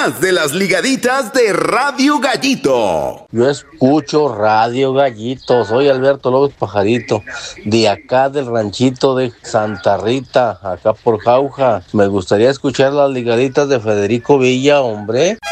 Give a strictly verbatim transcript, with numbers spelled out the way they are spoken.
más de las ligaditas de Radio Gallito. Yo escucho Radio Gallito, soy Alberto López Pajarito, de acá del ranchito de Santa Rita, acá por Jauja. Me gustaría escuchar las ligaditas de Federico Villa, hombre.